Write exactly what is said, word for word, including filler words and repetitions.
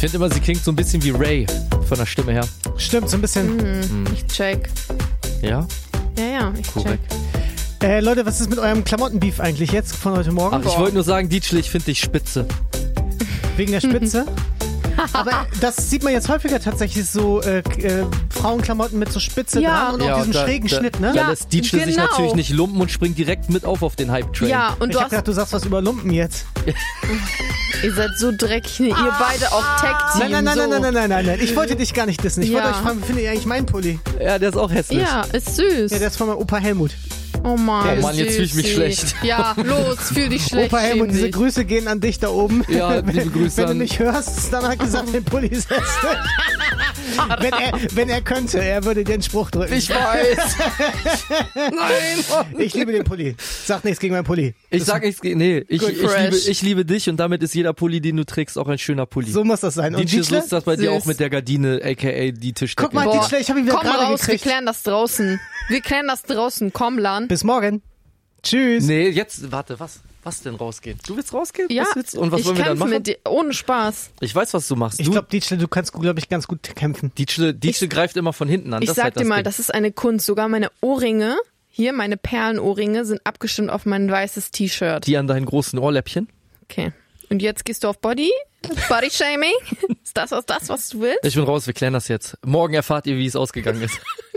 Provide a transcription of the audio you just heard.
finde immer, sie klingt so ein bisschen wie Ray von der Stimme her. Stimmt, so ein bisschen. Mhm. Ich check. Ja? Ja, ja, ich Korrekt. check. Äh, Leute, was ist mit eurem Klamottenbeef eigentlich jetzt von heute Morgen? Ach, ich wollte nur sagen, Dietschle, ich finde dich spitze. Wegen der Spitze? Aber das sieht man jetzt häufiger tatsächlich, so äh, äh, Frauenklamotten mit so Spitze Ja. dran und Ja, auch diesem da- schrägen da, Schnitt, ne? Da Ja, lässt Dietschle sich genau. natürlich nicht lumpen und springt direkt mit auf auf den Hype-Train. Ja, und Ich du hab hast, gedacht, du sagst was über Lumpen jetzt. ihr seid so dreckig, ne? Ihr beide auch Tag-Team. Nein, nein, nein, so. nein, nein, nein, nein, nein, nein. Ich wollte dich gar nicht dissen. Ich Ja. wollte euch fragen, wie findet ihr eigentlich meinen Pulli? Ja, der ist auch hässlich. Ja, ist süß. Ja, der ist von meinem Opa Helmut. oh Mann, Oh Mann, jetzt fühl ich mich Süßi. schlecht. Ja, los, fühl dich schlecht. Opa Helmut, schäm diese dich. Grüße gehen an dich da oben. Ja, liebe Grüße Wenn du an- mich hörst, dann hat er gesagt, den Pulli ist hässlich. wenn, er, wenn er könnte, er würde den Spruch drücken. Ich weiß. Nein. Ich liebe den Pulli. Sag nichts gegen meinen Pulli. Ich sag nichts, ge- nee, ich, Good ich, liebe, fresh. ich liebe dich und damit ist jeder Pulli, den du trägst, auch ein schöner Pulli. So muss das sein. Und Dietschle, so Dietschle? ist das bei dir Süß. auch mit der Gardine, aka die Tischdecke. Guck mal, Boah. Dietschle, ich habe ihn wieder Komm gerade raus, gekriegt. wir klären das draußen. Wir klären das draußen. Komm, Lan. Bis morgen. Tschüss. Nee, jetzt, warte, was? Was denn rausgehen? Du willst rausgehen? Ja, Was willst, und was ich wollen wir dann kämpfe machen? mit dir, ohne Spaß. Ich weiß, was du machst. Ich Du, glaube, Dietschle, du kannst, glaube ich, ganz gut kämpfen. Dietschle, Dietschle greift immer von hinten an. Ich das ist sag halt dir das mal, Ding. das ist eine Kunst. Sogar meine Ohrringe, hier meine Perlenohrringe, sind abgestimmt auf mein weißes T-Shirt. Die an deinen großen Ohrläppchen. Okay. Und jetzt gehst du auf Body? Body Shaming? Ist das was, das, was du willst? Ich bin raus, wir klären das jetzt. Morgen erfahrt ihr, wie es ausgegangen ist.